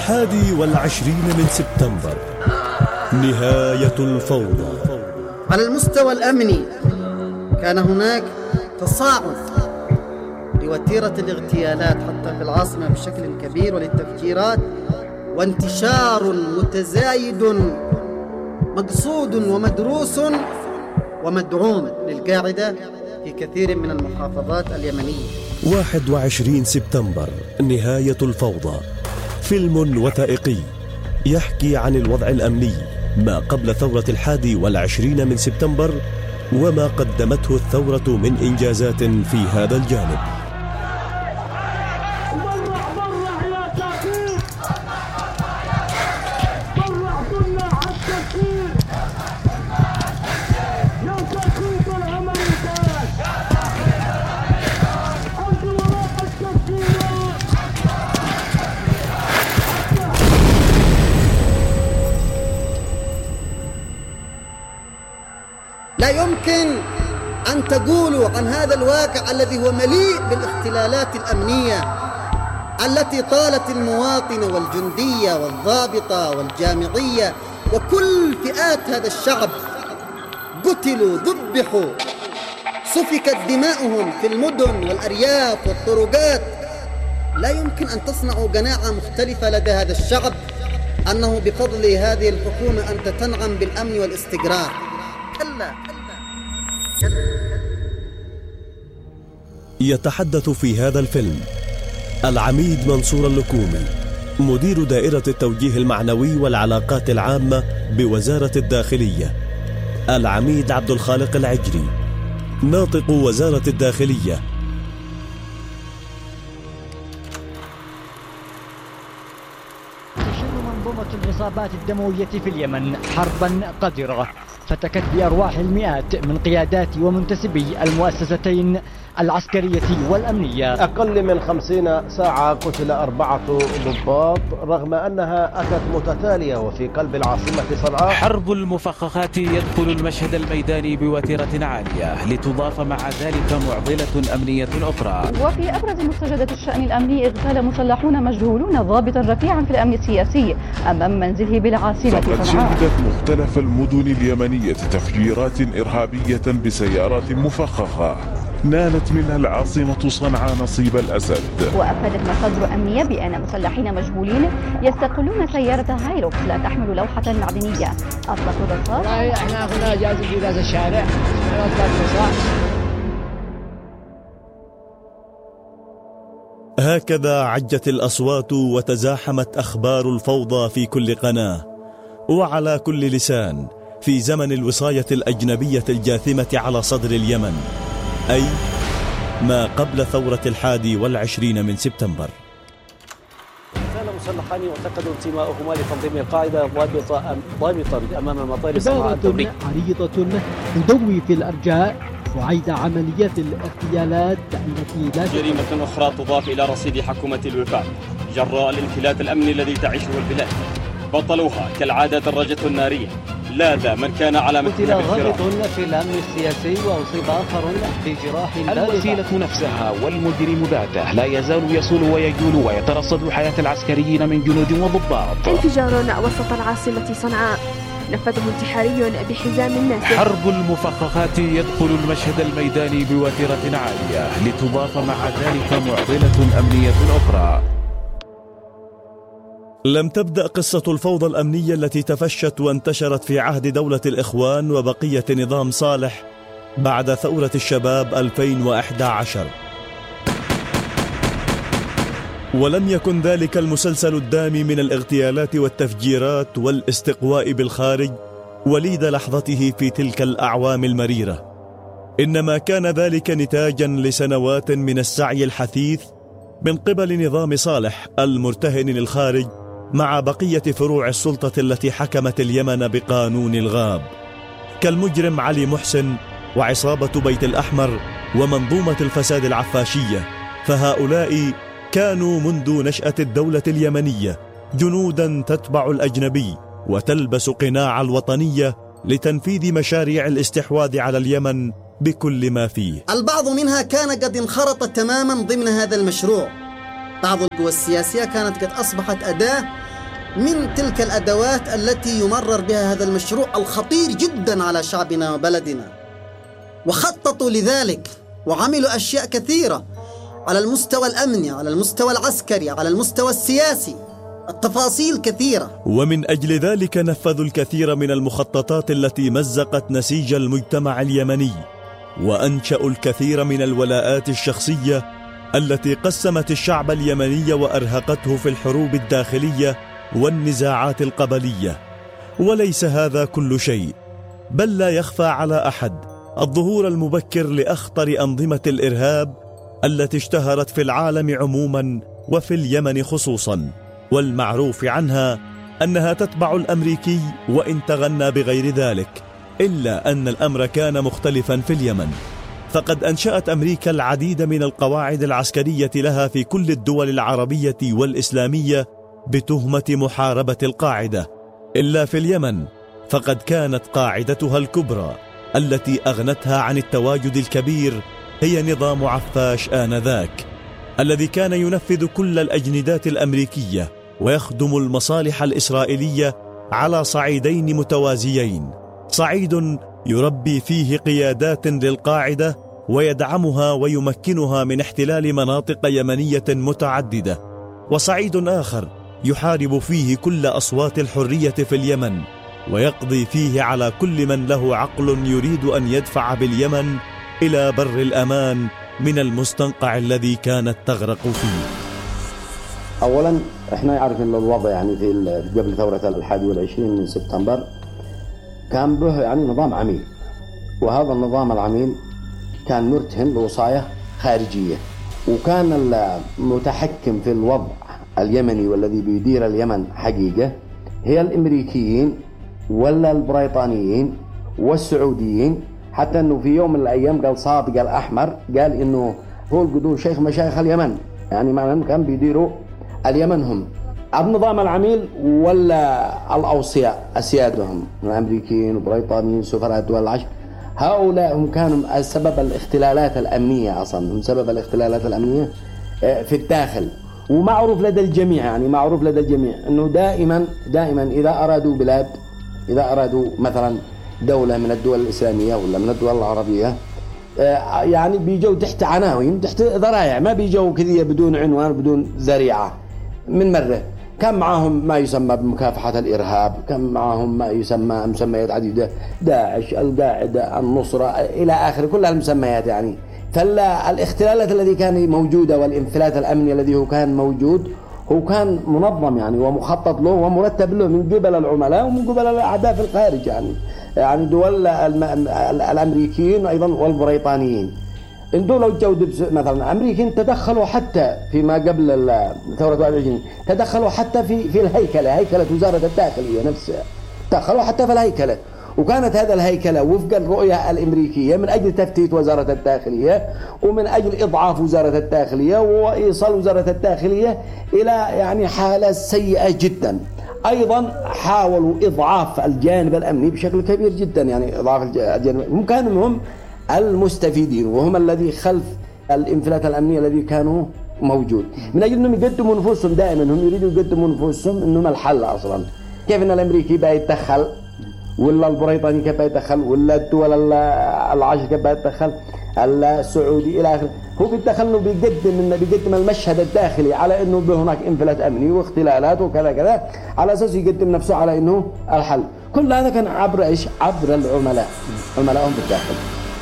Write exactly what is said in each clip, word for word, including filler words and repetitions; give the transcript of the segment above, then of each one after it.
الحادي والعشرين من سبتمبر، نهاية الفوضى. على المستوى الأمني كان هناك تصاعد لوتيرة الاغتيالات حتى في العاصمة بشكل كبير، وللتفجيرات، وانتشار متزايد مقصود ومدروس ومدعوم للقاعدة في كثير من المحافظات اليمنية. واحد وعشرين سبتمبر، نهاية الفوضى، فيلم وثائقي يحكي عن الوضع الأمني ما قبل ثورة الحادي والعشرين من سبتمبر وما قدمته الثورة من إنجازات في هذا الجانب. لا يمكن أن تقولوا عن هذا الواقع الذي هو مليء بالاختلالات الأمنية التي طالت المواطن والجندية والضابطة والجامعية وكل فئات هذا الشعب، قتلوا، ذبحوا، سفكت دماؤهم في المدن والأرياف والطرقات. لا يمكن أن تصنعوا قناعة مختلفة لدى هذا الشعب أنه بفضل هذه الحكومة أنت تنعم بالأمن والاستقرار. كلا. يتحدث في هذا الفيلم العميد منصور اللكومي، مدير دائرة التوجيه المعنوي والعلاقات العامة بوزارة الداخلية، العميد عبد الخالق العجري، ناطق وزارة الداخلية، تشن منظومة العصابات الدموية في اليمن حربا قذرة فتكت بأرواح المئات من قيادات ومنتسبي المؤسستين العسكرية والأمنية. أقل من خمسين ساعة قتل أربعة ضباط رغم أنها أتت متتالية وفي قلب العاصمة صنعاء. حرب المفخخات يدخل المشهد الميداني بوتيرة عالية لتضاف مع ذلك معضلة أمنية أخرى. وفي أبرز مستجدات الشأن الأمني اغتال مسلحون مجهولون ضابطا رفيعا في الأمن السياسي أمام منزله بالعاصمة فقد صنعاء. شهدت مختلف المدن اليمنية تفجيرات إرهابية بسيارات مفخخة نالت منها العاصمة صنعاء نصيب الأسد. وأفادت مصادر أمنية بأن مسلحين مجهولين يستقلون سيارة هايروكس لا تحمل لوحة معدنية أطلقوا الرصاص. احنا هنا جالسين في هذا الشارع. هكذا عجت الأصوات وتزاحمت أخبار الفوضى في كل قناة وعلى كل لسان في زمن الوصاية الأجنبية الجاثمة على صدر اليمن، أي ما قبل ثورة الحادي والعشرين من سبتمبر. كان مسلحان واعتقدوا انتماءهما لتنظيم القاعدة ضابطا ضابطا أمام مطار صنعاء الدولي. عريضة تضوي في الأرجاء وعيد عمليات الاغتيالات التي لا جريمة أخرى تضاف إلى رصيد حكومة الوفاق جراء الانفلات الأمني الذي تعيشه البلاد. بطلوها كالعادة دراجة نارية لاذ من كان على متنها بالفرار. ضابط في الأمن السياسي وأصيب آخر في جراح. الوسيلة نفسها والمجرم ذاته لا يزال يصول ويجول ويترصد حياة العسكريين من جنود وضباط. انفجار وسط العاصمة صنعاء نفذه انتحاري بحزام الناس. حرب المفخخات يدخل المشهد الميداني بوتيرة عالية لتضاف مع ذلك معضلة أمنية أخرى. لم تبدأ قصة الفوضى الأمنية التي تفشت وانتشرت في عهد دولة الإخوان وبقية نظام صالح بعد ثورة الشباب ألفين وإحدى عشر، ولم يكن ذلك المسلسل الدامي من الاغتيالات والتفجيرات والاستقواء بالخارج وليد لحظته في تلك الأعوام المريرة، إنما كان ذلك نتاجا لسنوات من السعي الحثيث من قبل نظام صالح المرتهن للخارج مع بقية فروع السلطة التي حكمت اليمن بقانون الغاب، كالمجرم علي محسن وعصابة بيت الأحمر ومنظومة الفساد العفاشية. فهؤلاء كانوا منذ نشأة الدولة اليمنية جنودا تتبع الأجنبي وتلبس قناع الوطنية لتنفيذ مشاريع الاستحواذ على اليمن بكل ما فيه. البعض منها كان قد انخرط تماما ضمن هذا المشروع. بعض القوى السياسية كانت قد أصبحت أداة من تلك الأدوات التي يمرر بها هذا المشروع الخطير جدا على شعبنا وبلدنا. وخططوا لذلك وعملوا أشياء كثيرة على المستوى الأمني، على المستوى العسكري، على المستوى السياسي، التفاصيل كثيرة. ومن أجل ذلك نفذوا الكثير من المخططات التي مزقت نسيج المجتمع اليمني، وأنشأوا الكثير من الولاءات الشخصية التي قسمت الشعب اليمني وأرهقته في الحروب الداخلية والنزاعات القبلية. وليس هذا كل شيء، بل لا يخفى على أحد الظهور المبكر لأخطر أنظمة الإرهاب التي اشتهرت في العالم عموما وفي اليمن خصوصا، والمعروف عنها أنها تتبع الأمريكي وإن تغنى بغير ذلك، إلا أن الأمر كان مختلفا في اليمن. فقد أنشأت أمريكا العديد من القواعد العسكرية لها في كل الدول العربية والإسلامية بتهمة محاربة القاعدة، إلا في اليمن فقد كانت قاعدتها الكبرى التي أغنتها عن التواجد الكبير هي نظام عفاش آنذاك، الذي كان ينفذ كل الأجندات الأمريكية ويخدم المصالح الإسرائيلية على صعيدين متوازيين: صعيد يربي فيه قيادات للقاعدة ويدعمها ويمكنها من احتلال مناطق يمنية متعددة، وصعيد آخر يحارب فيه كل أصوات الحرية في اليمن ويقضي فيه على كل من له عقل يريد أن يدفع باليمن إلى بر الأمان من المستنقع الذي كانت تغرق فيه. أولا احنا عارفين الوضع يعني في قبل ثورة الحادي والعشرين من سبتمبر كان به يعني نظام عميل، وهذا النظام العميل كان مرتهن بوصاية خارجية، وكان المتحكم في الوضع اليمني والذي بيدير اليمن حقيقة هي الأمريكيين ولا البريطانيين والسعوديين. حتى أنه في يوم من الأيام قال صادق الأحمر قال إنه هو القدوم شيخ مشايخ اليمن، يعني معناه كان بيديروا اليمن هم النظام العميل ولا الأوصياء أسيادهم من الأمريكيين والبريطانيين سفراء الدول العشر. هؤلاء هم كانوا سبب الاختلالات الأمنية، أصلا هم سبب الاختلالات الأمنية في الداخل، ومعروف لدى الجميع يعني معروف لدى الجميع أنه دائما دائما إذا أرادوا بلاد، إذا أرادوا مثلا دولة من الدول الإسلامية ولا من الدول العربية يعني بيجوا تحت عناوين تحت ذرائع، ما بيجوا كذية بدون عنوان بدون ذريعة. من مرة كان معهم ما يسمى بمكافحة الإرهاب، كان معهم ما يسمى مسميات عديدة، داعش، القاعدة، النصرة إلى آخر كل المسميات يعني. فالاختلالات الذي كان موجودة والانفلات الأمني الذي هو كان موجود هو كان منظم يعني ومخطط له ومرتب له من قبل العملاء ومن قبل الأعداء في الخارج يعني يعني دول الأمريكيين أيضا والبريطانيين. انتوا لو جودوا مثلا الأمريكيين تدخلوا حتى فيما قبل ثورة واحد وعشرين، تدخلوا حتى في في الهيكلة، هيكلة وزارة الداخلية نفسها، دخلوا حتى في الهيكلة، وكانت هذا الهيكلة وفق الرؤية الأمريكية من أجل تفتيت وزارة الداخلية ومن أجل إضعاف وزارة الداخلية وإيصال وزارة الداخلية إلى يعني حالة سيئة جدا. أيضا حاولوا إضعاف الجانب الأمني بشكل كبير جدا، يعني إضعاف الجانب، هم كانوا هم المستفيدين وهم الذي خلف الانفلات الأمنية الذي كانوا موجود، من أجل أنهم يقدموا نفوسهم دائما، هم يريدوا يقدموا نفوسهم أنهم الحل أصلا. كيف أن الأمريكي بقى يتدخل ولا البريطاني كيف يتدخل ولا الدول العشر كيف يتدخل السعودي إلى آخره، هو بيتدخل انه بيقدم بيقدم المشهد الداخلي على انه هناك انفلات امني واختلالات وكذا كذا، على اساس يقدم نفسه على انه الحل. كل هذا كان عبر ايش؟ عبر العملاء، عملائهم بالداخل.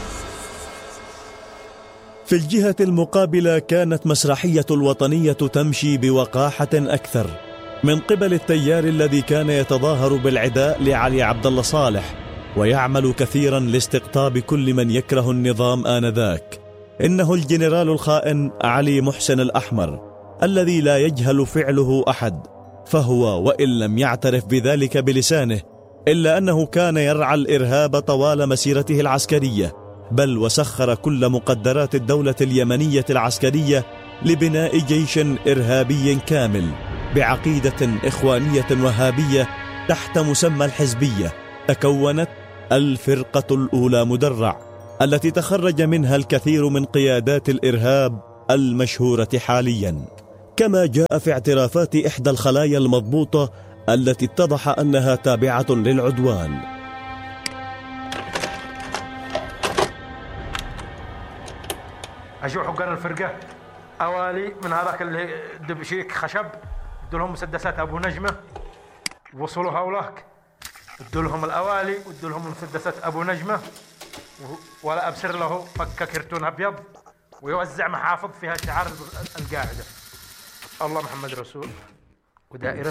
في الجهة المقابلة كانت مسرحية الوطنية تمشي بوقاحة أكثر من قبل التيار الذي كان يتظاهر بالعداء لعلي عبد الله صالح ويعمل كثيرا لاستقطاب كل من يكره النظام آنذاك. إنه الجنرال الخائن علي محسن الأحمر الذي لا يجهل فعله أحد، فهو وإن لم يعترف بذلك بلسانه إلا أنه كان يرعى الإرهاب طوال مسيرته العسكرية، بل وسخر كل مقدرات الدولة اليمنية العسكرية لبناء جيش إرهابي كامل بعقيدة إخوانية وهابية تحت مسمى الحزبية. تكونت الفرقة الأولى مدرع التي تخرج منها الكثير من قيادات الإرهاب المشهورة حاليا، كما جاء في اعترافات إحدى الخلايا المضبوطة التي اتضح أنها تابعة للعدوان. أجوا حقان الفرقة أوالي من هذاك اللي دبشيك خشب، ادوا لهم مسدسات أبو نجمة، وصلوا هولاك ادوا لهم الأوالي وادوا لهم مسدسات أبو نجمة، ولا أبصر له فك كرتون أبيض ويوزع محافظ فيها شعار القاعدة الله محمد رسول ودائرة.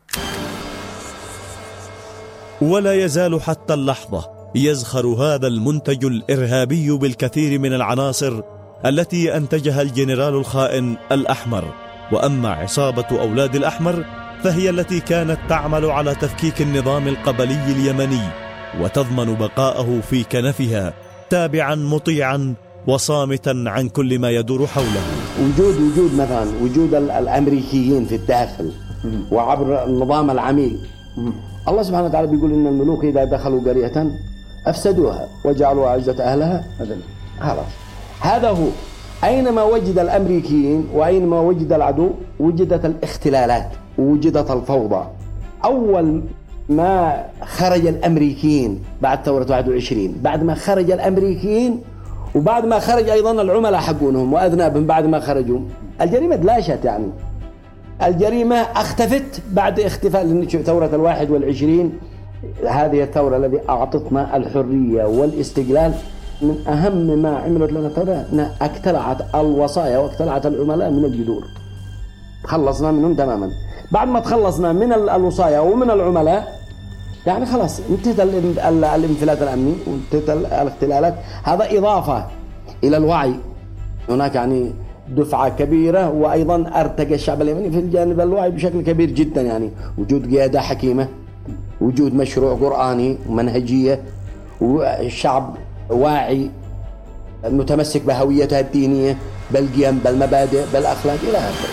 ولا يزال حتى اللحظة يزخر هذا المنتج الإرهابي بالكثير من العناصر التي أنتجها الجنرال الخائن الأحمر. وأما عصابة أولاد الأحمر فهي التي كانت تعمل على تفكيك النظام القبلي اليمني وتضمن بقاءه في كنفها، تابعا مطيعا وصامتا عن كل ما يدور حوله. وجود وجود مثلا وجود الأمريكيين في الداخل وعبر النظام العميل. الله سبحانه وتعالى بيقول إن الملوك إذا دخلوا قرية أفسدوها وجعلوا أعزة أهلها أذل. خلاص هذا هو. أينما وجد الأمريكيين وأينما وجد العدو وجدت الاختلالات ووجدت الفوضى. أول ما خرج الأمريكيين بعد ثورة واحد وعشرين، بعد ما خرج الأمريكيين وبعد ما خرج أيضا العملاء حقونهم وأذنابهم، بعد ما خرجوا الجريمة تلاشت. يعني الجريمة اختفت بعد اختفاء ثورة الواحد والعشرين. هذه الثورة التي أعطتنا الحرية والاستقلال من أهم ما عملت لنا الثورة أنها اقتلعت الوصايا واقتلعت العملاء من الجذور. خلصنا منهم تماما. بعد ما تخلصنا من الوصايا ومن العملاء يعني خلاص انتهت الانفلات الأمني وانتهت الاختلالات. هذا إضافة إلى الوعي. هناك يعني دفعة كبيرة وأيضا ارتقى الشعب اليمني في الجانب الوعي بشكل كبير جدا. يعني وجود قيادة حكيمة، وجود مشروع قرآني ومنهجية، والشعب واعي متمسك بهويته الدينية بالقيم بالمبادئ بالأخلاق إلى آخره.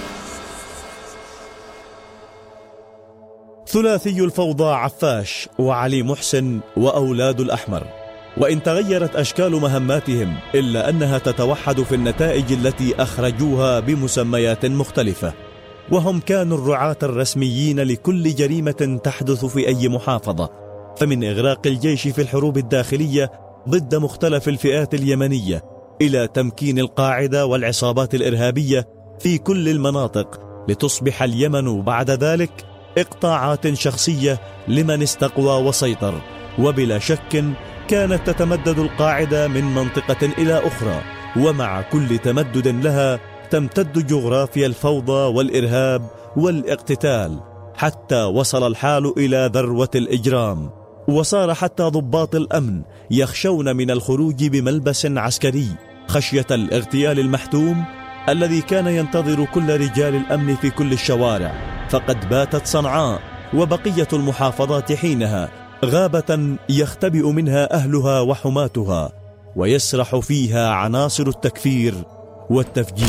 ثلاثي الفوضى عفاش وعلي محسن وأولاد الأحمر. وإن تغيرت أشكال مهماتهم إلا أنها تتوحد في النتائج التي أخرجوها بمسميات مختلفة. وهم كانوا الرعاة الرسميين لكل جريمة تحدث في أي محافظة، فمن إغراق الجيش في الحروب الداخلية ضد مختلف الفئات اليمنية إلى تمكين القاعدة والعصابات الإرهابية في كل المناطق، لتصبح اليمن بعد ذلك إقطاعات شخصية لمن استقوى وسيطر. وبلا شك كانت تتمدد القاعدة من منطقة إلى أخرى، ومع كل تمدد لها تمتد جغرافيا الفوضى والإرهاب والاقتتال، حتى وصل الحال إلى ذروة الإجرام. وصار حتى ضباط الأمن يخشون من الخروج بملبس عسكري خشية الاغتيال المحتوم الذي كان ينتظر كل رجال الأمن في كل الشوارع. فقد باتت صنعاء وبقية المحافظات حينها غابة يختبئ منها أهلها وحماتها، ويسرح فيها عناصر التكفير والتفجير.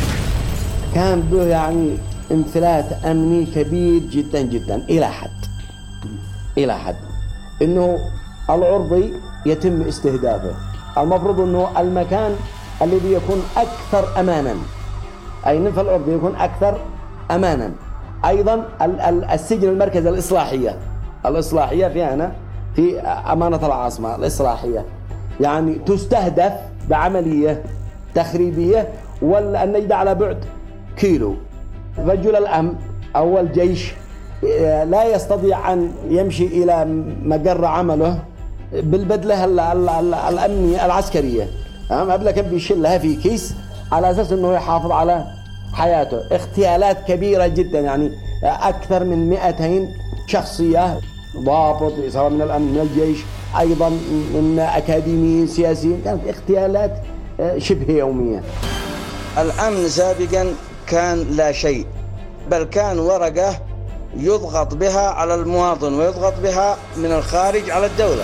كان به يعني انفلات أمني كبير جدا جدا إلى حد إلى حد إنه العرضي يتم استهدافه. المفروض إنه المكان الذي يكون أكثر أمانا، أي في العرضي يكون أكثر أمانا. أيضا السجن المركزي الإصلاحية الإصلاحية في هنا في أمانة العاصمة الإصلاحية يعني تستهدف بعملية تخريبية، والنجدة على بعد كيلو. رجل الأمن أو الجيش لا يستطيع أن يمشي إلى مقر عمله بالبدلة الأمنية العسكرية. قبل كان بيشيلها في كيس على أساس أنه يحافظ على حياته. اغتيالات كبيرة جدا، يعني أكثر من مئتين شخصية، ضابط سواء من الأمن من الجيش أيضا من أكاديميين سياسيين. كانت اغتيالات شبه يومية. الأمن سابقا كان لا شيء، بل كان ورقة يضغط بها على المواطن ويضغط بها من الخارج على الدولة.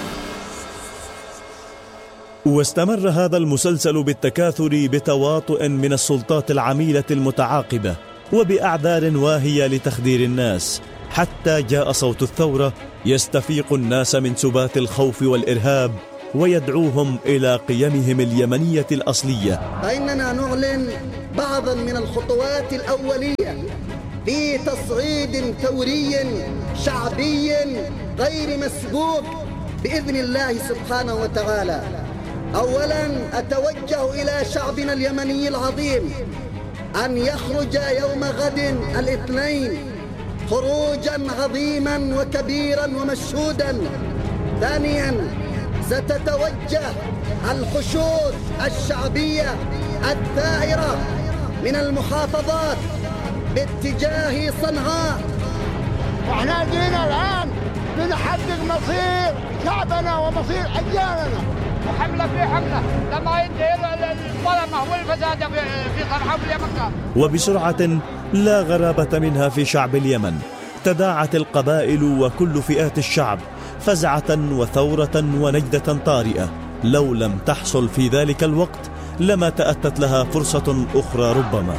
واستمر هذا المسلسل بالتكاثر بتواطؤ من السلطات العميلة المتعاقبة وبأعذار واهية لتخدير الناس، حتى جاء صوت الثورة يستفيق الناس من سبات الخوف والإرهاب ويدعوهم إلى قيمهم اليمنية الأصلية. فإننا نعلن بعضا من الخطوات الأولية في تصعيد ثوري شعبي غير مسبوق بإذن الله سبحانه وتعالى. أولا أتوجه إلى شعبنا اليمني العظيم أن يخرج يوم غد الاثنين خروجا عظيما وكبيرا ومشهودا. ثانيا ستتوجه الحشود الشعبية الثائرة من المحافظات باتجاه صنعاء. واحنا جينا الآن لنحقق مصير شعبنا ومصير أجيالنا، وحملة في حملة لما ينتهي الظلمة والفساد في صنعاء وفي اليمن. وبسرعة لا غرابة منها في شعب اليمن تداعت القبائل وكل فئات الشعب فزعة وثورة ونجدة طارئة لو لم تحصل في ذلك الوقت لما تأتت لها فرصة أخرى ربما.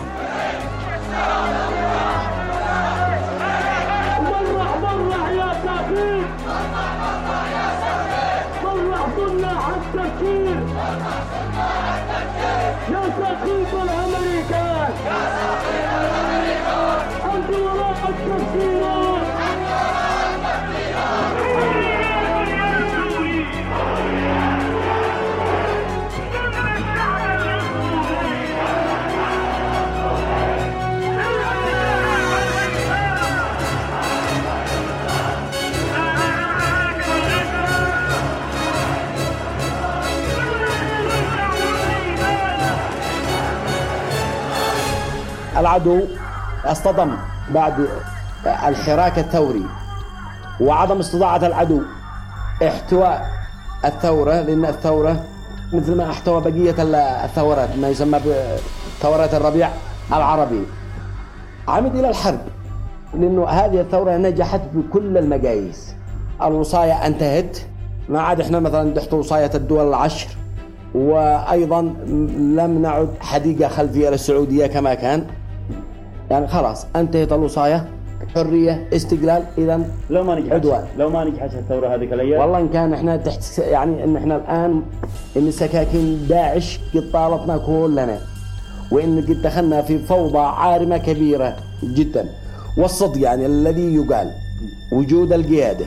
العدو اصطدم بعد الحراك الثوري وعدم استطاعة العدو احتواء الثورة، لأن الثورة مثل ما احتوى بقية الثورات ما يسمى بثورات الربيع العربي عمد إلى الحرب، لأنه هذه الثورة نجحت بكل المقاييس. الوصاية انتهت، ما عاد احنا مثلا تحت وصاية الدول العشر، وأيضا لم نعد حديقة خلفية للسعودية كما كان، يعني خلاص انتهت الوصاية، حرية، استقلال. إذا لو ما نجحت عدوان. لو ما نجحت الثورة هذيك الأيام، والله إن كان إحنا تحت يعني إن إحنا الآن إن سكاكين داعش قد طالتنا كلنا، وإن قد دخلنا في فوضى عارمة كبيرة جدا. والصدق يعني الذي يقال وجود القيادة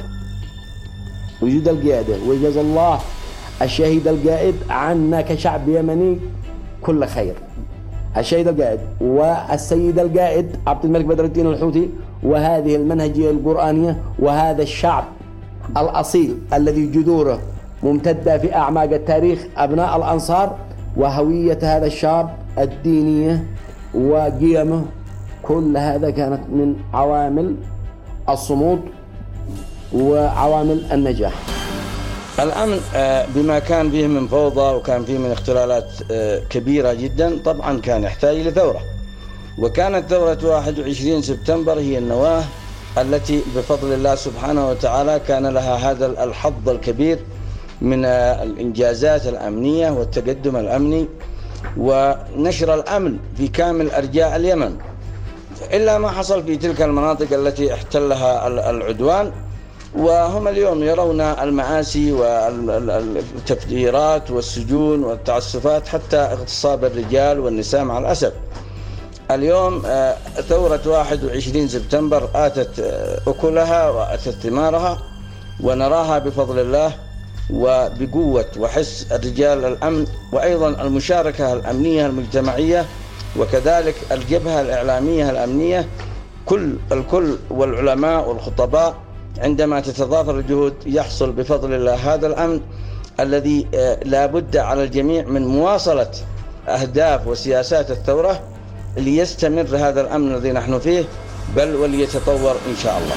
وجود القيادة وجزا الله الشهيد القائد عنا كشعب يمني كل خير. الشهيد القائد والسيد القائد عبد الملك بدر الدين الحوثي، وهذه المنهجية القرآنية، وهذا الشعب الأصيل الذي جذوره ممتدة في أعماق التاريخ، أبناء الأنصار، وهوية هذا الشعب الدينية وقيمه، كل هذا كانت من عوامل الصمود وعوامل النجاح. الأمن بما كان فيه من فوضى وكان فيه من اختلالات كبيرة جدا طبعا كان يحتاج لثورة، وكانت ثورة واحد وعشرين سبتمبر هي النواة التي بفضل الله سبحانه وتعالى كان لها هذا الحظ الكبير من الإنجازات الأمنية والتقدم الأمني ونشر الأمن في كامل أرجاء اليمن، إلا ما حصل في تلك المناطق التي احتلها العدوان، وهم اليوم يرون المآسي والتفجيرات والسجون والتعسفات حتى اغتصاب الرجال والنساء مع الأسف. اليوم ثورة واحد وعشرين سبتمبر آتت أكلها وآتت ثمارها، ونراها بفضل الله وبقوة وحس الرجال الأمن، وأيضا المشاركة الأمنية المجتمعية، وكذلك الجبهة الإعلامية الأمنية، كل الكل والعلماء والخطباء عندما تتضافر الجهود يحصل بفضل الله هذا الأمن الذي لا بد على الجميع من مواصلة أهداف وسياسات الثورة ليستمر هذا الأمن الذي نحن فيه، بل وليتطور إن شاء الله.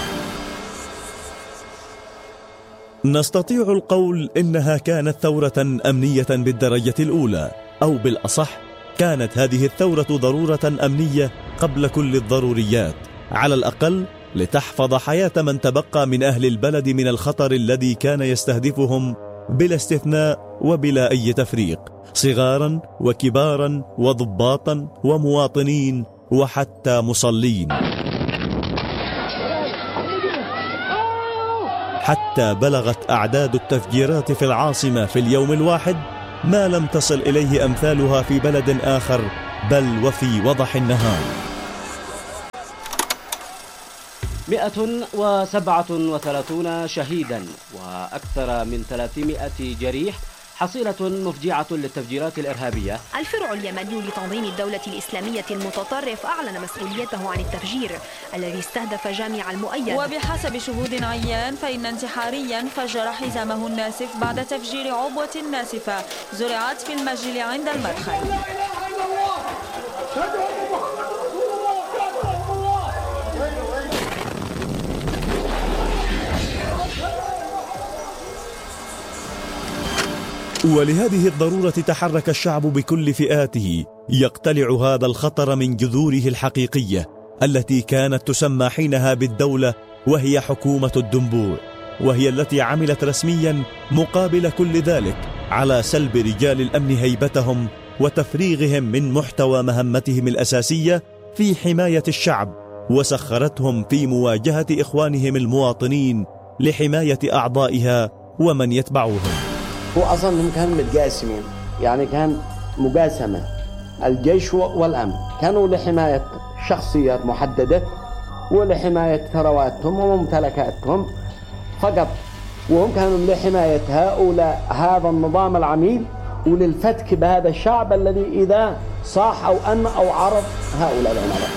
نستطيع القول إنها كانت ثورة أمنية بالدرجة الأولى، أو بالأصح كانت هذه الثورة ضرورة أمنية قبل كل الضروريات، على الأقل لتحفظ حياة من تبقى من أهل البلد من الخطر الذي كان يستهدفهم بلا استثناء وبلا أي تفريق، صغارا وكبارا وضباطا ومواطنين وحتى مصلين، حتى بلغت أعداد التفجيرات في العاصمة في اليوم الواحد ما لم تصل إليه أمثالها في بلد آخر، بل وفي وضح النهار. مئة وسبعة وثلاثون شهيدا وأكثر من ثلاثمائة جريح، حصيلة مفجعة للتفجيرات الإرهابية. الفرع اليمني لتنظيم الدولة الإسلامية المتطرف أعلن مسؤوليته عن التفجير الذي استهدف جامع المؤيد. وبحسب شهود عيان فإن انتحاريا فجر حزامه الناسف بعد تفجير عبوة ناسفة زرعت في المسجد عند المدخل. ولهذه الضرورة تحرك الشعب بكل فئاته يقتلع هذا الخطر من جذوره الحقيقية التي كانت تسمى حينها بالدولة، وهي حكومة الدنبوع، وهي التي عملت رسميا مقابل كل ذلك على سلب رجال الأمن هيبتهم وتفريغهم من محتوى مهمتهم الأساسية في حماية الشعب، وسخرتهم في مواجهة إخوانهم المواطنين لحماية أعضائها ومن يتبعوهم. هو أصلا هم كانوا متقاسمين، يعني كان مقاسمة الجيش والأمن، كانوا لحماية شخصيات محددة ولحماية ثرواتهم وممتلكاتهم فقط، وهم كانوا لحماية هؤلاء هذا النظام العميل وللفتك بهذا الشعب الذي إذا صاح أو أن أو عرض هؤلاء العملاء.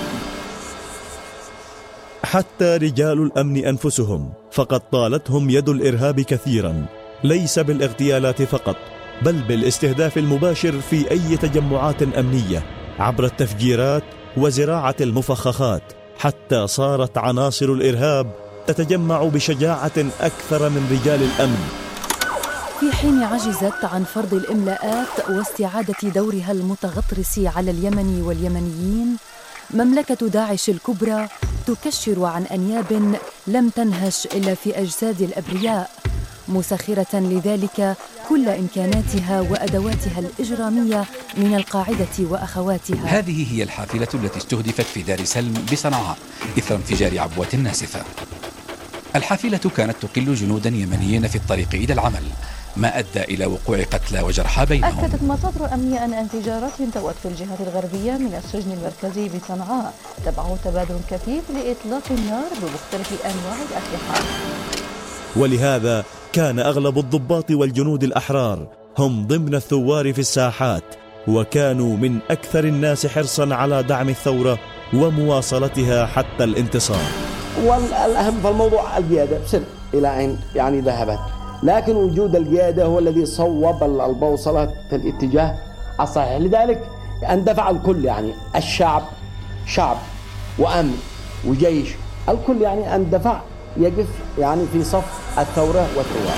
حتى رجال الأمن أنفسهم فقد طالتهم يد الإرهاب كثيرا، ليس بالاغتيالات فقط بل بالاستهداف المباشر في أي تجمعات أمنية عبر التفجيرات وزراعة المفخخات، حتى صارت عناصر الإرهاب تتجمع بشجاعة أكثر من رجال الأمن. في حين عجزت عن فرض الإملاءات واستعادة دورها المتغطرس على اليمن واليمنيين، مملكة داعش الكبرى تكشر عن أنياب لم تنهش إلا في أجساد الأبرياء، مسخرة لذلك كل إمكاناتها وأدواتها الإجرامية من القاعدة وأخواتها. هذه هي الحافلة التي استهدفت في دار سلم بصنعاء إثر انفجار عبوة ناسفة. الحافلة كانت تقل جنودا يمنيين في الطريق إلى العمل، ما أدى إلى وقوع قتلى وجرحى بينهم. أكدت مصادر أمنية أن انفجارات توت في الجهة الغربية من السجن المركزي بصنعاء تبعه تبادل كثيف لإطلاق النار بمختلف أنواع الأسلحة. ولهذا كان أغلب الضباط والجنود الأحرار هم ضمن الثوار في الساحات، وكانوا من أكثر الناس حرصا على دعم الثورة ومواصلتها حتى الانتصار. والأهم في الموضوع القيادة بسر إلى أين يعني ذهبت، لكن وجود القيادة هو الذي صوب البوصلة في الاتجاه الصحيح. لذلك اندفع الكل، يعني الشعب شعب وأمن وجيش، الكل يعني اندفع يقف يعني في صف الثورة والثوار.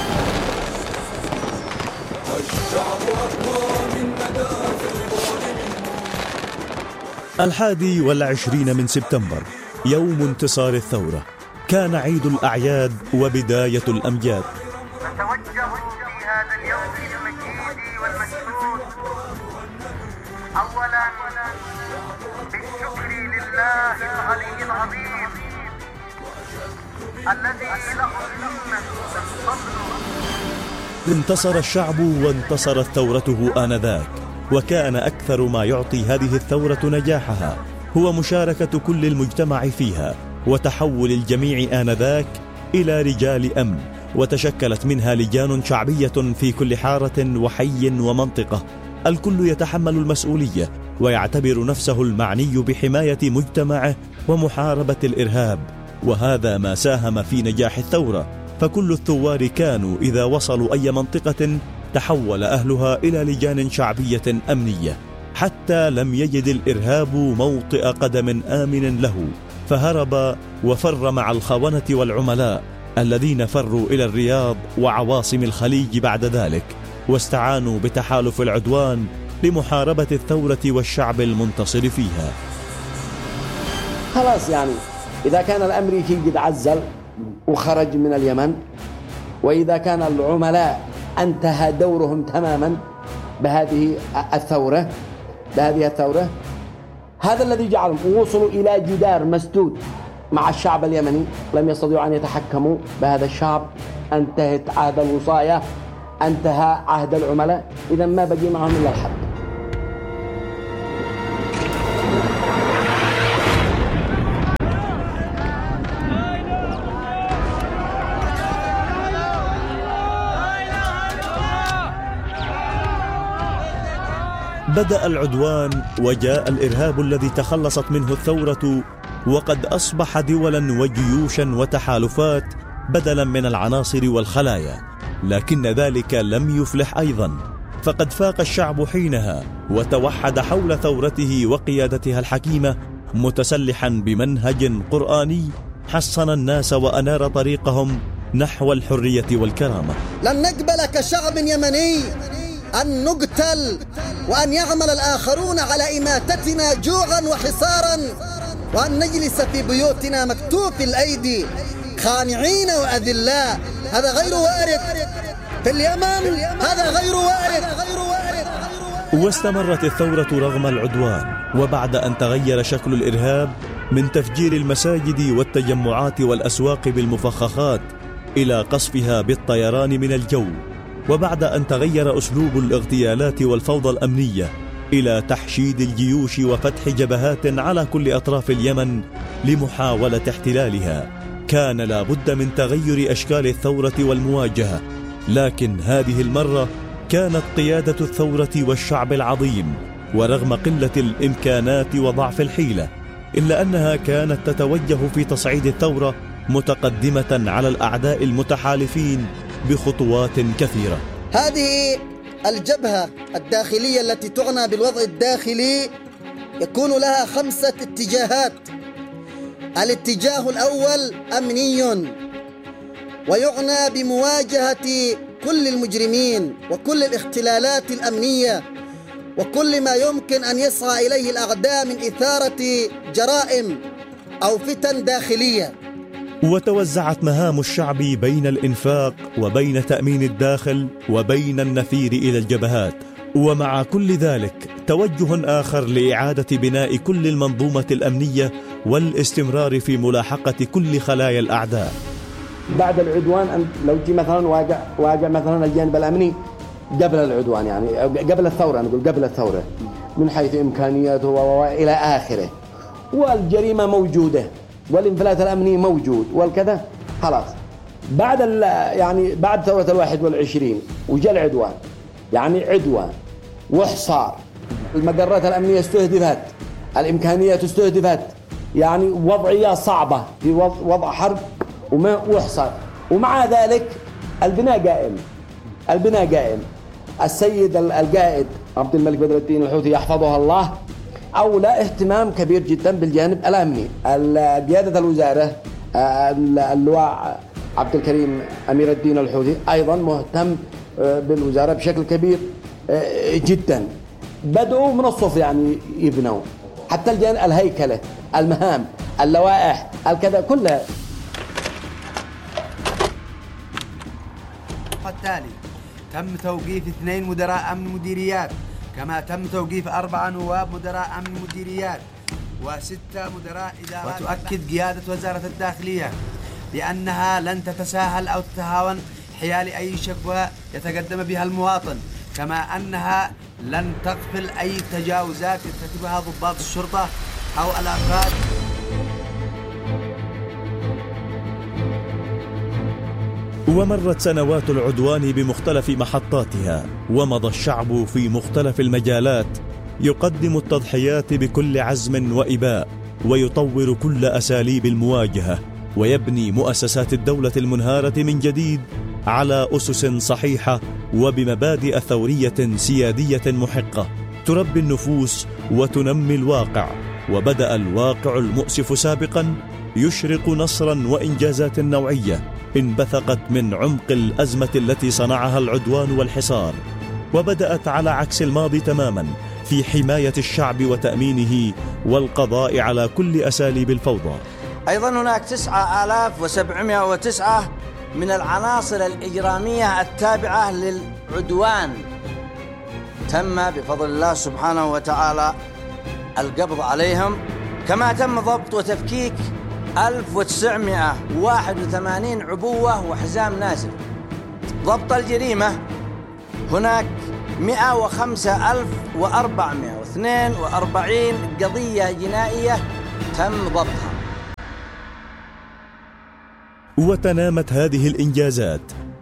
الحادي والعشرين من سبتمبر يوم انتصار الثورة، كان عيد الأعياد وبداية الأمجاد. نتوجه في هذا اليوم المجيد والمشهود أولا بالشكر لله العلي العظيم الذي له النعمة والفضل. انتصر الشعب وانتصرت ثورته آنذاك، وكان أكثر ما يعطي هذه الثورة نجاحها هو مشاركة كل المجتمع فيها وتحول الجميع آنذاك إلى رجال أمن، وتشكلت منها لجان شعبية في كل حارة وحي ومنطقة، الكل يتحمل المسؤولية ويعتبر نفسه المعني بحماية مجتمعه ومحاربة الإرهاب، وهذا ما ساهم في نجاح الثورة. فكل الثوار كانوا إذا وصلوا أي منطقة تحول أهلها إلى لجان شعبية أمنية، حتى لم يجد الإرهاب موطئ قدم آمن له، فهرب وفر مع الخونة والعملاء الذين فروا إلى الرياض وعواصم الخليج بعد ذلك، واستعانوا بتحالف العدوان لمحاربة الثورة والشعب المنتصر فيها. خلاص يعني إذا كان الأمريكي قد عزل وخرج من اليمن، وإذا كان العملاء انتهى دورهم تماما بهذه الثورة بهذه الثورة هذا الذي جعلهم وصلوا إلى جدار مسدود مع الشعب اليمني، لم يستطيعوا أن يتحكموا بهذا الشعب. انتهت عهد الوصاية، انتهى عهد العملاء، إذا ما بقي معهم إلا الحرب. بدأ العدوان وجاء الإرهاب الذي تخلصت منه الثورة، وقد أصبح دولا وجيوشا وتحالفات بدلا من العناصر والخلايا. لكن ذلك لم يفلح أيضا، فقد فاق الشعب حينها وتوحد حول ثورته وقيادتها الحكيمة، متسلحا بمنهج قرآني حصن الناس وأنار طريقهم نحو الحرية والكرامة. لن نقبل كشعب يمني أن نقتل وأن يعمل الآخرون على إماتتنا جوعا وحصارا، وأن نجلس في بيوتنا مكتوف الأيدي خانعين وأذلاء. هذا غير وارد في اليمن، هذا غير وارد. واستمرت الثورة رغم العدوان، وبعد أن تغير شكل الإرهاب من تفجير المساجد والتجمعات والأسواق بالمفخخات إلى قصفها بالطيران من الجو، وبعد أن تغير أسلوب الاغتيالات والفوضى الأمنية إلى تحشيد الجيوش وفتح جبهات على كل أطراف اليمن لمحاولة احتلالها، كان لا بد من تغير أشكال الثورة والمواجهة. لكن هذه المرة كانت قيادة الثورة والشعب العظيم، ورغم قلة الإمكانات وضعف الحيلة، إلا أنها كانت تتوجه في تصعيد الثورة متقدمة على الأعداء المتحالفين بخطوات كثيرة. هذه الجبهة الداخلية التي تعنى بالوضع الداخلي يكون لها خمسة اتجاهات. الاتجاه الأول أمني، ويعنى بمواجهة كل المجرمين وكل الاختلالات الأمنية وكل ما يمكن أن يسعى إليه الأعداء من إثارة جرائم أو فتن داخلية. وتوزعت مهام الشعب بين الإنفاق وبين تأمين الداخل وبين النفير إلى الجبهات، ومع كل ذلك توجه آخر لإعادة بناء كل المنظومة الأمنية والاستمرار في ملاحقة كل خلايا الأعداء. بعد العدوان لو جي مثلا واجع واجع مثلا الجانب الأمني قبل العدوان، يعني قبل الثورة، نقول قبل الثورة، من حيث إمكانياته وإلى آخره، والجريمة موجودة والانفلات الأمني موجود والكذا، خلاص. بعد يعني بعد ثورة الواحد والعشرين وجاء العدوان، يعني عدوان وحصار، المقرات الأمنية استهدفت، الإمكانيات استهدفت، يعني وضعية صعبة في وضع حرب وما وحصار، ومع ذلك البناء قائم، البناء قائم. السيد القائد عبد الملك بدر الدين الحوثي يحفظه الله أولى اهتمام كبير جدا بالجانب الأمني. قيادة الوزارة اللواء عبد الكريم أمير الدين الحوثي أيضا مهتم بالوزارة بشكل كبير جدا. بدأوا من الصفر، يعني يبنوا حتى الجانب الهيكلة، المهام، اللوائح، الكذا كلها. التالي تم توقيف اثنين مدراء أمن مديريات، كما تم توقيف أربعة نواب مدراء أمن مديريات وستة مدراء إدارات. وتؤكد قيادة وزارة الداخلية بأنها لن تتساهل أو تتهاون حيال أي شكوى يتقدم بها المواطن، كما أنها لن تغفل أي تجاوزات يرتكبها ضباط الشرطة أو الأفراد. ومرت سنوات العدوان بمختلف محطاتها، ومضى الشعب في مختلف المجالات يقدم التضحيات بكل عزم وإباء، ويطور كل أساليب المواجهة، ويبني مؤسسات الدولة المنهارة من جديد على أسس صحيحة وبمبادئ ثورية سيادية محقة تربي النفوس وتنمي الواقع. وبدأ الواقع المؤسف سابقا يشرق نصرا وإنجازات نوعية انبثقت من عمق الأزمة التي صنعها العدوان والحصار، وبدأت على عكس الماضي تماما في حماية الشعب وتأمينه والقضاء على كل أساليب الفوضى. أيضا هناك تسعة آلاف وسبعمائة وتسعة من العناصر الإجرامية التابعة للعدوان تم بفضل الله سبحانه وتعالى القبض عليهم، كما تم ضبط وتفكيك ألف وتسعمائة وواحد وثمانين عبوة وحزام ناسف. ضبط الجريمة هناك مئة وخمسة ألف وأربعمائة واثنين وأربعين قضية جنائية تم ضبطها. وتنامت هذه الإنجازات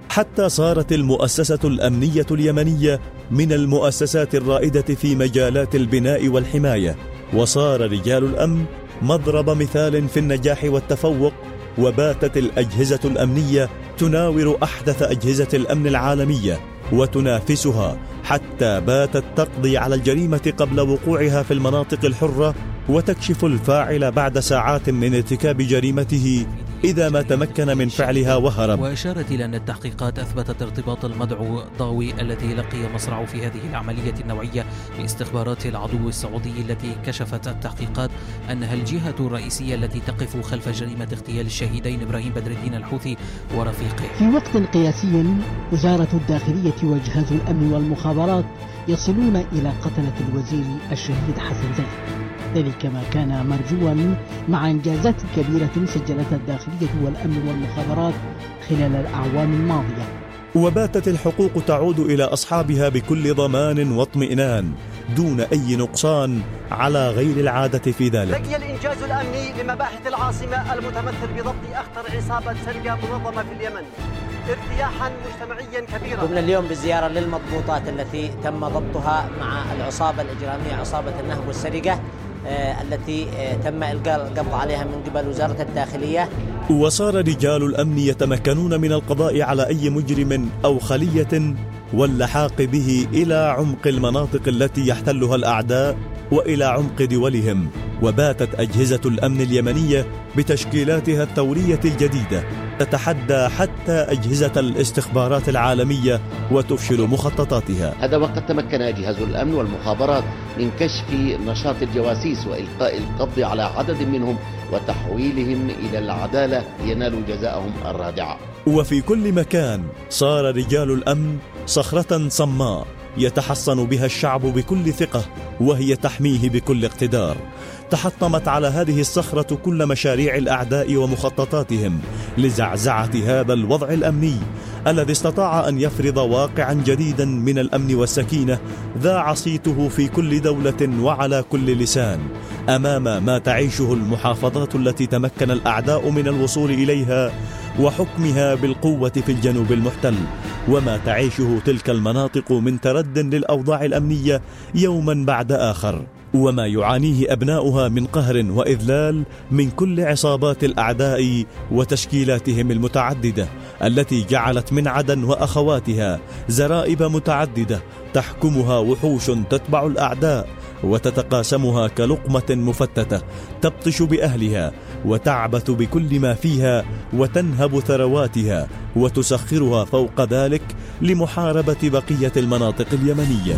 حتى صارت المؤسسة الأمنية اليمنية من المؤسسات الرائدة في مجالات البناء والحماية، وصار رجال الأمن مضرب مثال في النجاح والتفوق، وباتت الأجهزة الأمنية تناور أحدث أجهزة الأمن العالمية وتنافسها، حتى باتت تقضي على الجريمة قبل وقوعها في المناطق الحرة، وتكشف الفاعل بعد ساعات من ارتكاب جريمته إذا ما تمكن من فعلها وهرب. وأشارت إلى أن التحقيقات أثبتت ارتباط المدعو ضاوي الذي لقي مصرعه في هذه العملية النوعية باستخبارات العدو السعودي، التي كشفت التحقيقات أنها الجهة الرئيسية التي تقف خلف جريمة اغتيال الشهيدين إبراهيم بدر الدين الحوثي ورفيقه. في وقت قياسي وزارة الداخلية وجهاز الأمن والمخابرات يصلون إلى قتلة الوزير الشهيد حسن زايد، ذلك ما كان مرجوا مع إنجازات كبيرة سجلتها الداخلية والأمن والمخابرات خلال الأعوام الماضية. وباتت الحقوق تعود إلى أصحابها بكل ضمان واطمئنان دون أي نقصان على غير العادة في ذلك. لقي الإنجاز الأمني لمباحث العاصمة المتمثل بضبط أخطر عصابة سرقة منظمة في اليمن ارتياحا مجتمعيا كبيرا. قمنا اليوم بزيارة للمضبوطات التي تم ضبطها مع العصابة الإجرامية، عصابة النهب والسرقة آه التي آه تم إلقاء القبض عليها من قبل وزارة الداخلية. وصار رجال الأمن يتمكنون من القضاء على أي مجرم أو خلية واللحاق به إلى عمق المناطق التي يحتلها الأعداء وإلى عمق دولهم. وباتت أجهزة الأمن اليمنية بتشكيلاتها الثورية الجديدة تتحدى حتى أجهزة الاستخبارات العالمية وتفشل مخططاتها. هذا وقد تمكن جهاز الأمن والمخابرات من كشف نشاط الجواسيس وإلقاء القبض على عدد منهم وتحويلهم إلى العدالة ينالوا جزاءهم الرادعة. وفي كل مكان صار رجال الأمن صخرة صماء يتحصن بها الشعب بكل ثقة، وهي تحميه بكل اقتدار. تحطمت على هذه الصخرة كل مشاريع الأعداء ومخططاتهم لزعزعة هذا الوضع الأمني الذي استطاع أن يفرض واقعا جديدا من الأمن والسكينة ذاع صيته في كل دولة وعلى كل لسان أمام ما تعيشه المحافظات التي تمكن الأعداء من الوصول إليها وحكمها بالقوة في الجنوب المحتل، وما تعيشه تلك المناطق من ترد للأوضاع الأمنية يوما بعد آخر، وما يعانيه أبناؤها من قهر وإذلال من كل عصابات الأعداء وتشكيلاتهم المتعددة التي جعلت من عدن وأخواتها زرائب متعددة تحكمها وحوش تتبع الأعداء وتتقاسمها كلقمة مفتتة، تبطش بأهلها وتعبث بكل ما فيها وتنهب ثرواتها وتسخرها فوق ذلك لمحاربة بقية المناطق اليمنية.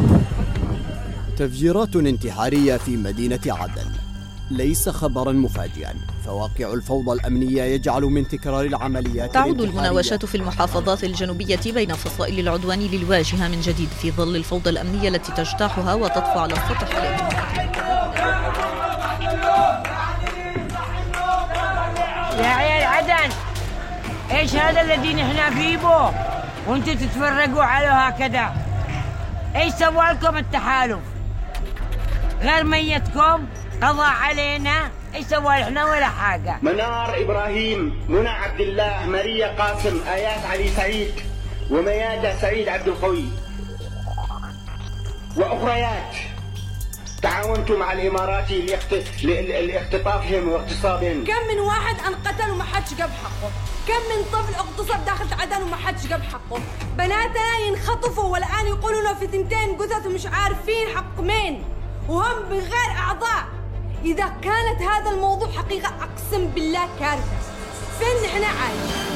تفجيرات انتحارية في مدينة عدن ليس خبرا مفاجئا، فواقع الفوضى الأمنية يجعل من تكرار العمليات. تعود المناوشات في المحافظات الجنوبية بين فصائل العدوان للواجهة من جديد في ظل الفوضى الأمنية التي تجتاحها وتطفو على السطح الإجتماعي. يا عيال عدن، ايش هذا الذي نحن فيه بو وانتم تتفرقوا على هكذا؟ ايش سوى لكم التحالف؟ غير ميتكم قضى علينا، ايش سوى لنا ولا حاجه؟ منار ابراهيم، منى عبد الله، ماريا قاسم، ايات علي سعيد، وميادة سعيد عبد القوي واخريات تعاونت مع الاماراتي لاختطافهم واغتصابهم. كم من واحد انقتل وما حدش جاب حقه، كم من طفل اغتصب داخل عدن وما حدش جاب حقه، بناتنا ينخطفوا والان يقولون في ثنتين جثث ومش عارفين حق مين وهم بغير اعضاء. اذا كانت هذا الموضوع حقيقه اقسم بالله كارثه. فين احنا عايشين؟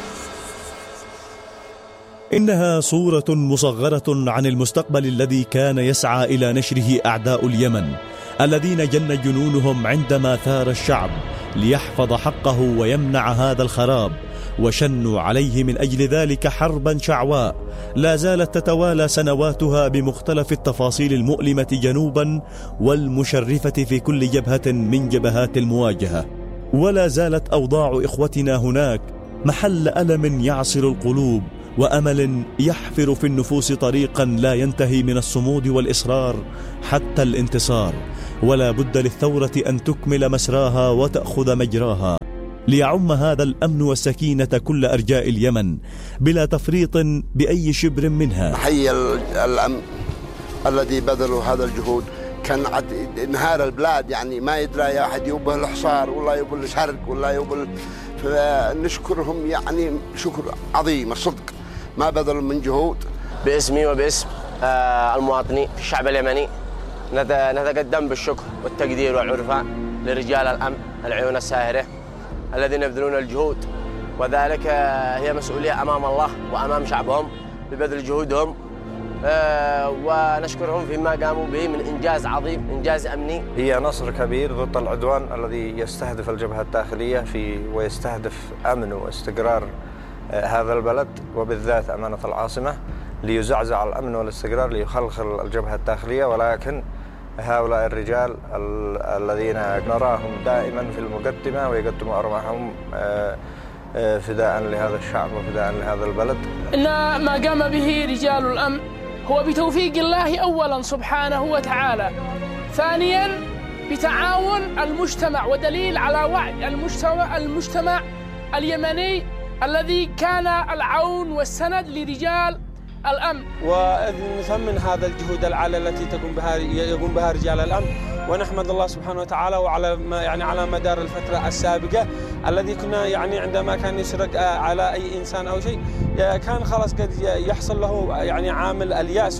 إنها صورة مصغرة عن المستقبل الذي كان يسعى إلى نشره أعداء اليمن الذين جن جنونهم عندما ثار الشعب ليحفظ حقه ويمنع هذا الخراب، وشنوا عليه من أجل ذلك حربا شعواء لا زالت تتوالى سنواتها بمختلف التفاصيل المؤلمة جنوبا والمشرفة في كل جبهة من جبهات المواجهة. ولا زالت أوضاع إخوتنا هناك محل ألم يعصر القلوب وأمل يحفر في النفوس طريقا لا ينتهي من الصمود والإصرار حتى الانتصار. ولا بد للثورة أن تكمل مسراها وتأخذ مجراها، ليعم هذا الأمن والسكينة كل أرجاء اليمن بلا تفريط بأي شبر منها. نحيي الأمن الذي بذلوا هذا الجهود، كان عد انهار البلاد، يعني ما يدري يا أحد يبه الحصار ولا يبه الشرق ولا يبه، فنشكرهم يعني شكر عظيم الصدق ما بذلوا من جهود. باسمي وباسم المواطنين في الشعب اليمني نتقدم بالشكر والتقدير والعرفان لرجال الأمن العيون الساهرة الذين يبذلون الجهود، وذلك هي مسؤولية أمام الله وأمام شعبهم ببذل جهودهم، ونشكرهم فيما قاموا به من إنجاز عظيم، إنجاز أمني. هي نصر كبير ضد العدوان الذي يستهدف الجبهة الداخلية في ويستهدف أمن واستقرار هذا البلد وبالذات أمانة العاصمة، ليزعزع الأمن والاستقرار ليخلخل الجبهة الداخلية. ولكن هؤلاء الرجال الذين نراهم دائما في المقدمة ويقدموا أرواحهم فداء لهذا الشعب وفداء لهذا البلد. إن ما قام به رجال الأمن هو بتوفيق الله أولا سبحانه وتعالى، ثانيا بتعاون المجتمع ودليل على وعي المجتمع, المجتمع اليمني الذي كان العون والسند لرجال الأمن. ونثمن هذا الجهود العالية التي تقوم بها يقوم بها رجال الأمن، ونحمد الله سبحانه وتعالى وعلى ما يعني على مدار الفترة السابقة الذي كنا يعني عندما كان يسرق على أي إنسان أو شيء كان خلاص قد يحصل له يعني عامل الياس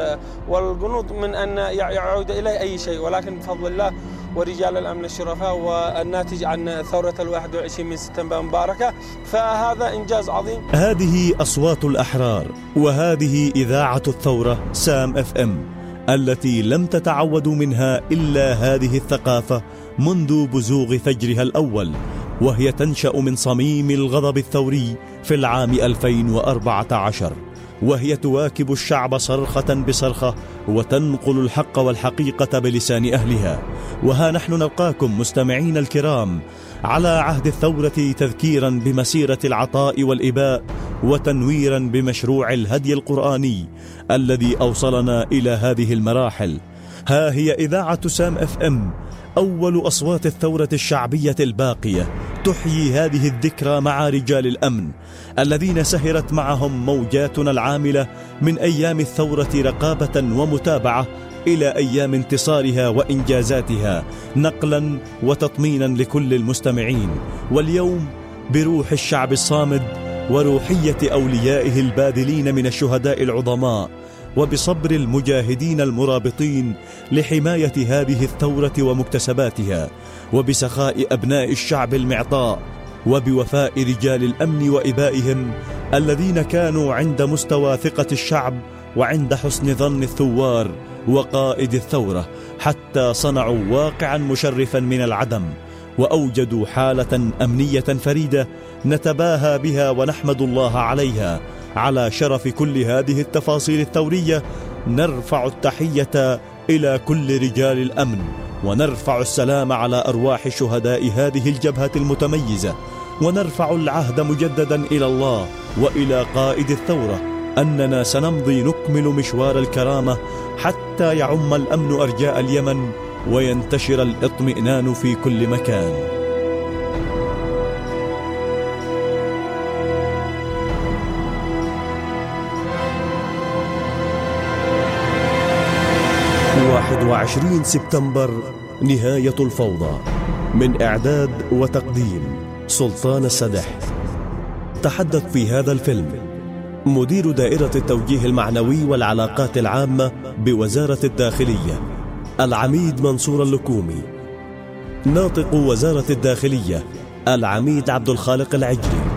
والقنوط من أن يعود إليه أي شيء، ولكن بفضل الله ورجال الأمن الشرفاء والناتج عن ثورة الواحد والعشرين من سبتمبر مباركة، فهذا إنجاز عظيم. هذه أصوات الأحرار، وهذه إذاعة الثورة سام اف ام التي لم تتعودوا منها إلا هذه الثقافة منذ بزوغ فجرها الأول، وهي تنشأ من صميم الغضب الثوري في العام ألفين وأربعة عشر، وهي تواكب الشعب صرخة بصرخة وتنقل الحق والحقيقة بلسان أهلها. وها نحن نلقاكم مستمعين الكرام على عهد الثورة تذكيرا بمسيرة العطاء والإباء وتنويرا بمشروع الهدي القرآني الذي أوصلنا إلى هذه المراحل. ها هي إذاعة سام اف ام، أول أصوات الثورة الشعبية الباقية، تحيي هذه الذكرى مع رجال الأمن الذين سهرت معهم موجاتنا العاملة من أيام الثورة رقابة ومتابعة إلى أيام انتصارها وإنجازاتها، نقلا وتطمينا لكل المستمعين. واليوم بروح الشعب الصامد وروحية أوليائه الباذلين من الشهداء العظماء، وبصبر المجاهدين المرابطين لحماية هذه الثورة ومكتسباتها، وبسخاء أبناء الشعب المعطاء، وبوفاء رجال الأمن وإبائهم الذين كانوا عند مستوى ثقة الشعب وعند حسن ظن الثوار وقائد الثورة، حتى صنعوا واقعا مشرفا من العدم وأوجدوا حالة أمنية فريدة نتباهى بها ونحمد الله عليها. على شرف كل هذه التفاصيل الثورية نرفع التحية إلى كل رجال الأمن، ونرفع السلام على أرواح شهداء هذه الجبهة المتميزة، ونرفع العهد مجددا إلى الله وإلى قائد الثورة أننا سنمضي نكمل مشوار الكرامة حتى يعم الأمن أرجاء اليمن وينتشر الاطمئنان في كل مكان. واحد وعشرين سبتمبر، نهاية الفوضى. من إعداد وتقديم سلطان السدح. تحدث في هذا الفيلم مدير دائرة التوجيه المعنوي والعلاقات العامة بوزارة الداخلية العميد منصور اللكومي، ناطق وزارة الداخلية العميد عبد الخالق العجري،